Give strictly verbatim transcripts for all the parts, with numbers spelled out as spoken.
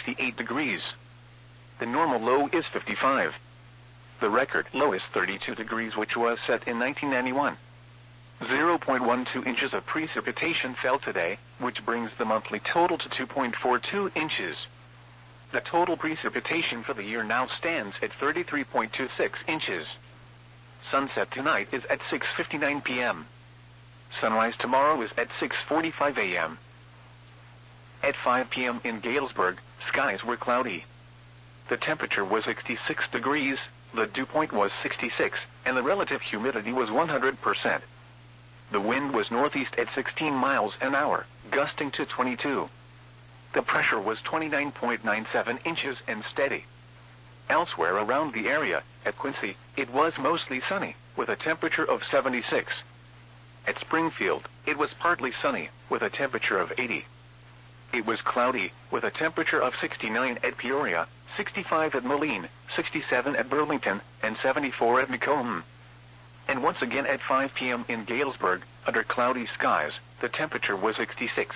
fifty-eight degrees. The normal low is fifty-five. The record low is thirty-two degrees, which was set in nineteen ninety-one. zero point one two inches of precipitation fell today, which brings the monthly total to two point four two inches. The total precipitation for the year now stands at thirty-three point two six inches. Sunset tonight is at six fifty-nine p m Sunrise tomorrow is at six forty-five a m At five p m in Galesburg, skies were cloudy. The temperature was sixty-six degrees, the dew point was sixty-six, and the relative humidity was one hundred percent. The wind was northeast at sixteen miles an hour, gusting to twenty-two. The pressure was twenty-nine point nine seven inches and steady. Elsewhere around the area, at Quincy, it was mostly sunny, with a temperature of seventy-six. At Springfield, it was partly sunny, with a temperature of eighty. It was cloudy, with a temperature of sixty-nine at Peoria, sixty-five at Moline, sixty-seven at Burlington, and seventy-four at Macomb. And once again at five p m in Galesburg, under cloudy skies, the temperature was sixty-six.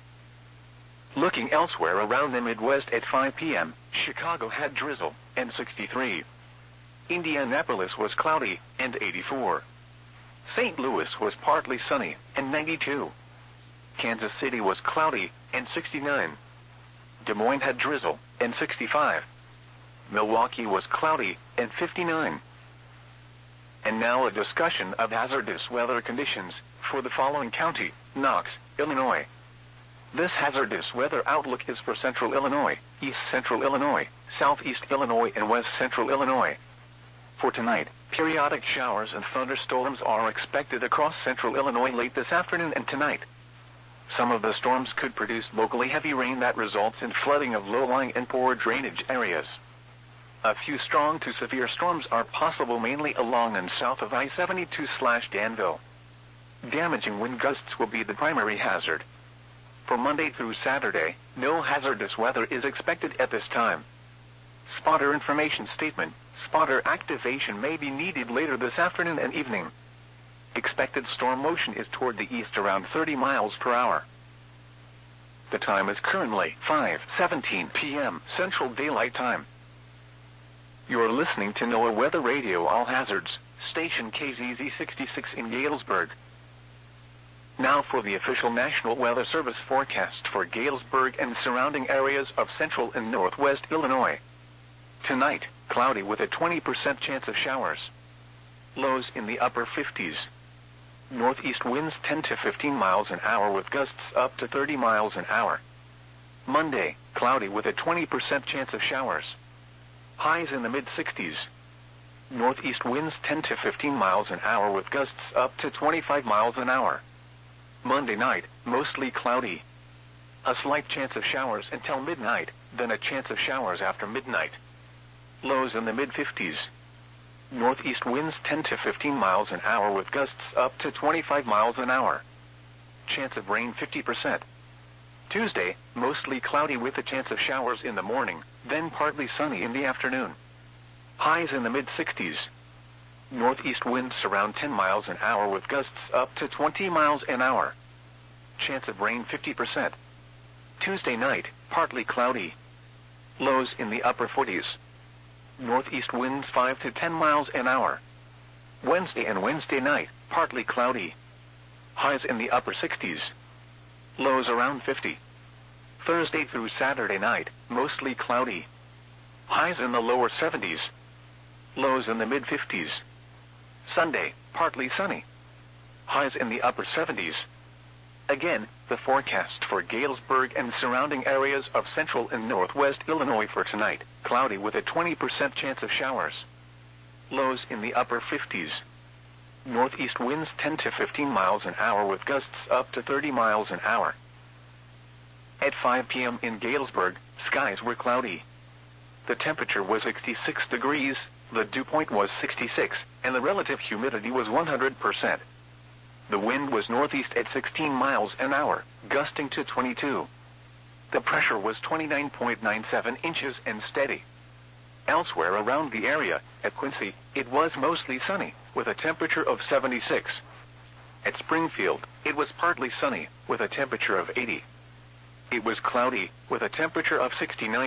Looking elsewhere around the Midwest at five p m, Chicago had drizzle, and sixty-three. Indianapolis was cloudy, and eighty-four. Saint Louis was partly sunny, and ninety-two. Kansas City was cloudy, and sixty-nine. Des Moines had drizzle, and sixty-five. Milwaukee was cloudy, and fifty-nine. And now a discussion of hazardous weather conditions for the following county: Knox, Illinois. This hazardous weather outlook is for central Illinois, east central Illinois, southeast Illinois, and west central Illinois. For tonight, periodic showers and thunderstorms are expected across central Illinois late this afternoon and tonight. Some of the storms could produce locally heavy rain that results in flooding of low-lying and poor drainage areas. A few strong to severe storms are possible mainly along and south of I seventy-two slash Danville. Damaging wind gusts will be the primary hazard. For Monday through Saturday, no hazardous weather is expected at this time. Spotter information statement: spotter activation may be needed later this afternoon and evening. Expected storm motion is toward the east around thirty miles per hour. The time is currently five seventeen p m Central Daylight Time. You're listening to NOAA Weather Radio All Hazards, station K Z Z sixty-six in Galesburg. Now for the official National Weather Service forecast for Galesburg and surrounding areas of central and northwest Illinois. Tonight, cloudy with a twenty percent chance of showers. Lows in the upper fifties. Northeast winds ten to fifteen miles an hour with gusts up to thirty miles an hour. Monday, cloudy with a twenty percent chance of showers. Highs in the mid-sixties. Northeast winds ten to fifteen miles an hour with gusts up to twenty-five miles an hour. Monday night, mostly cloudy. A slight chance of showers until midnight, then a chance of showers after midnight. Lows in the mid-fifties. Northeast winds ten to fifteen miles an hour with gusts up to twenty-five miles an hour. Chance of rain fifty percent. Tuesday, mostly cloudy with a chance of showers in the morning, then partly sunny in the afternoon. Highs in the mid-sixties. Northeast winds around ten miles an hour with gusts up to twenty miles an hour. Chance of rain fifty percent. Tuesday night, partly cloudy. Lows in the upper forties. Northeast winds five to ten miles an hour. Wednesday and Wednesday night, partly cloudy. Highs in the upper sixties. Lows around fifty. Thursday through Saturday night, mostly cloudy. Highs in the lower seventies. Lows in the mid-fifties. Sunday, partly sunny. Highs in the upper seventies. Again, the forecast for Galesburg and surrounding areas of central and northwest Illinois for tonight: cloudy with a twenty percent chance of showers. Lows in the upper fifties. Northeast winds ten to fifteen miles an hour with gusts up to thirty miles an hour. At five p m in Galesburg, skies were cloudy. The temperature was sixty-six degrees, the dew point was sixty-six, and the relative humidity was one hundred percent. The wind was northeast at sixteen miles an hour, gusting to twenty-two. The pressure was twenty-nine point nine seven inches and steady. Elsewhere around the area, at Quincy, it was mostly sunny, with a temperature of seventy-six. At Springfield, it was partly sunny, with a temperature of eighty. It was cloudy, with a temperature of sixty-nine.